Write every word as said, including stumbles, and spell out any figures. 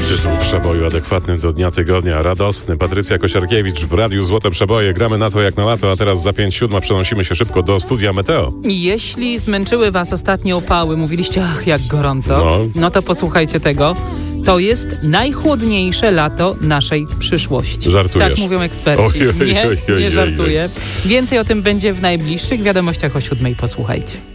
Tytuł przeboju adekwatny do dnia tygodnia, radosny. Patrycja Kosiarkiewicz w Radiu Złote Przeboje. Gramy na to jak na lato, a teraz za pięć siódma przenosimy się szybko do studia Meteo. Jeśli zmęczyły was ostatnie opały, mówiliście, ach, jak gorąco, No. no to posłuchajcie tego. To jest najchłodniejsze lato naszej przyszłości. Żartujesz? Tak mówią eksperci. Oj, oj, nie, oj, oj, nie oj, żartuję. Więcej o tym będzie w najbliższych wiadomościach o siódmej. Posłuchajcie.